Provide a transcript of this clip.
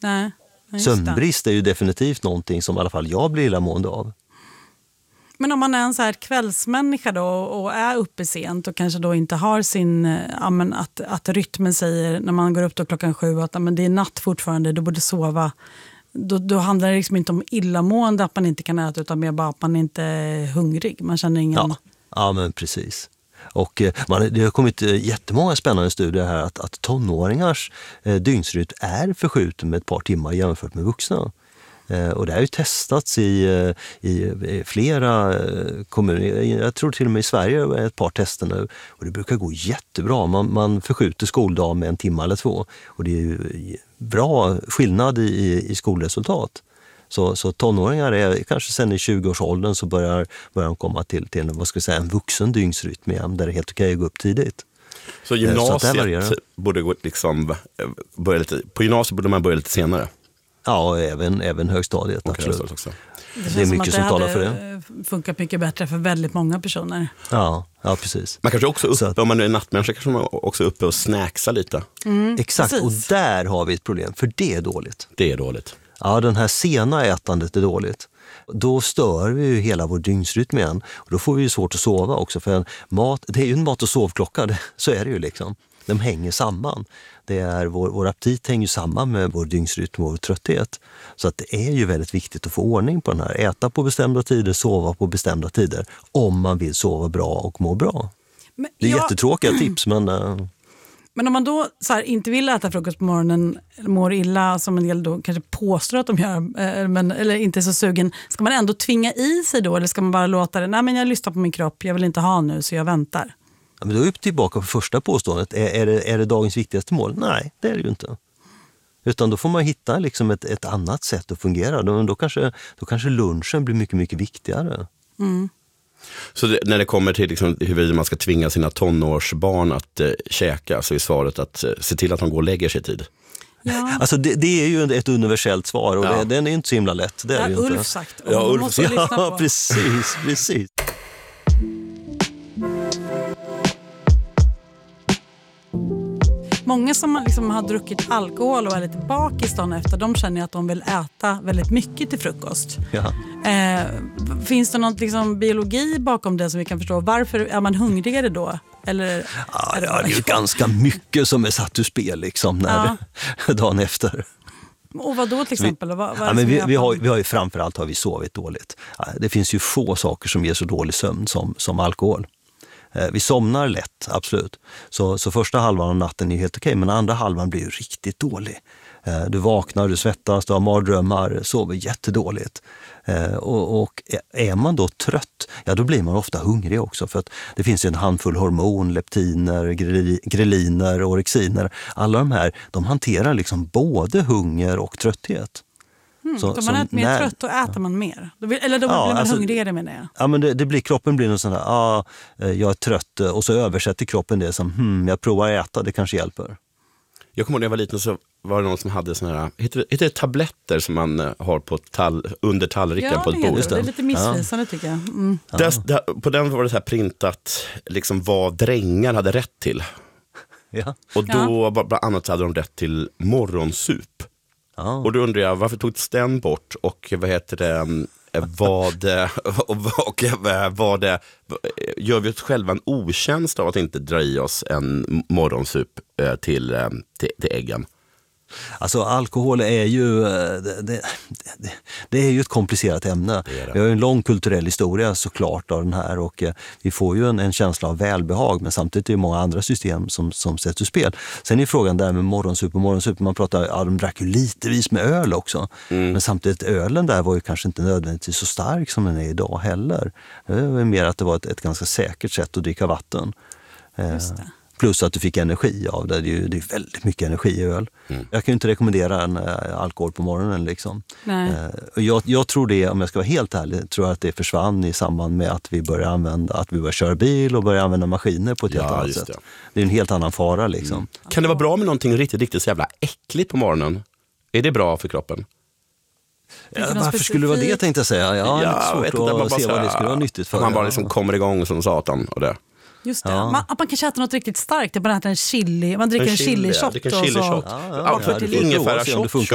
Nej, sömnbrist är ju definitivt någonting som i alla fall jag blir illamående av. Men om man är en så här kvällsmänniska då och är uppe sent och kanske då inte har sin, att rytmen säger när man går upp då 7:00 att det är natt fortfarande, du borde sova. Då handlar det liksom inte om illamående att man inte kan äta, utan mer bara att man inte är hungrig. Man känner ingen... Ja men precis. Och det har kommit jättemånga spännande studier här att tonåringars dygnsrytm är förskjuten med ett par timmar jämfört med vuxna. Och det har ju testats i flera kommuner. Jag tror till och med i Sverige är ett par tester nu. Och det brukar gå jättebra. Man förskjuter skoldagen med 1 timme eller 2. Och det är ju bra skillnad i skolresultat. Så tonåringar är kanske sen i 20-årsåldern så börjar de komma till en vuxen dygnsrytm igen, där det är helt okej att gå upp tidigt. Så gymnasiet borde gå börja lite, på gymnasiet borde man börja lite senare? Ja, även högstadiet, absolut. Också. Det är mycket som talar för det. Funkat mycket bättre för väldigt många personer. Ja precis. Man kanske också om man är nattmänniska kanske man också är uppe och snacksa lite. Exakt, precis. och där har vi ett problem, för det är dåligt. Det är dåligt. Ja, den här sena ätandet är dåligt. Då stör vi ju hela vår dygnsrytm igen. Och då får vi ju svårt att sova också. För det är ju en mat- och sovklocka, så är det ju liksom. De hänger samman. Vår aptit hänger samman med vår dygnsrytm och vår trötthet. Så att det är ju väldigt viktigt att få ordning på den här. Äta på bestämda tider, sova på bestämda tider. Om man vill sova bra och må bra. Det är jättetråkiga tips, men... Men om man då så här, inte vill äta frukost på morgonen, eller mår illa, som en del då kanske påstår att de gör, eller inte är så sugen, ska man ändå tvinga i sig då, eller ska man bara låta det, nej men jag lyssnar på min kropp, jag vill inte ha nu så jag väntar? Ja, men då är vi tillbaka på första påståendet. Är det dagens viktigaste mål? Nej, det är det ju inte. Utan då får man hitta liksom ett annat sätt att fungera. Då kanske lunchen blir mycket, mycket viktigare. Mm. Så när det kommer till liksom hur man ska tvinga sina tonårsbarn att käka, så är svaret att se till att de går och lägger sig i tid. Ja. Alltså det är ju ett universellt svar och den är inte så himla lätt. Det är ju Ulf inte. sagt. Ja, Ulf måste lyssna på. Ja, precis. Många som liksom har druckit alkohol och är lite bakis dagen efter, de känner att de vill äta väldigt mycket till frukost. Ja. Finns det någon liksom biologi bakom det som vi kan förstå? Varför är man hungrigare då? Eller, Det är ju ganska mycket som är satt ur spel liksom, dagen efter. Och vad då till exempel? Vi har ju framförallt har vi sovit dåligt. Det finns ju få saker som ger så dålig sömn som alkohol. Vi somnar lätt, absolut. Så första halvan av natten är helt okej, men andra halvan blir ju riktigt dålig. Du vaknar, du svettas, du har mardrömmar, sover jättedåligt. Och är man då trött, då blir man ofta hungrig också. För att det finns en handfull hormon, leptiner, greliner, orexiner. Alla de här, de hanterar liksom både hunger och trötthet. Så man är mer trött och äter man mer? Eller då blir man hungrigare, menar jag. Ja, men kroppen blir någon sån här, jag är trött, och så översätter kroppen det som, jag provar att äta, det kanske hjälper. Jag kommer ihåg när jag var liten så var det någon som hade såna här, heter det tabletter som man har på under tallriken på ett bord? Det är lite missvisande tycker jag. Mm. På den var det så här printat liksom vad drängar hade rätt till. Ja. Och då bland annat hade de rätt till morgonsup. Och då undrar jag, varför togs den bort? Och gör vi oss själva en otjänst av att inte dra i oss en morgonsup till äggen? Alltså alkohol är ju det är ju ett komplicerat ämne. Vi har ju en lång kulturell historia såklart av den här, och vi får ju en känsla av välbehag, men samtidigt är det många andra system som sätts ur spel. Sen är frågan där med morgonsup, man pratar, de drack ju litevis med öl också. Men samtidigt ölen där var ju kanske inte nödvändigtvis så stark som den är idag heller. Det var mer att det var ett ganska säkert sätt att dricka vatten. Just det. Plus att du fick energi av det. Det är väldigt mycket energi i öl. Jag kan ju inte rekommendera en alkohol på morgonen liksom. Jag tror det, om jag ska vara helt ärlig, tror att det försvann i samband med att vi började köra bil och började använda maskiner på ett helt annat sätt. Det är en helt annan fara liksom. Kan det vara bra med någonting riktigt så jävla äckligt på morgonen? Är det bra för kroppen? Varför skulle det vara det, tänkte jag säga? Jag har lite svårt att se vad det skulle vara nyttigt för. Man bara liksom kommer igång som satan och det. Just det. Att man kanske äter något riktigt starkt. Man äter en chili. Man dricker en chili-shot. Ingefära-shot.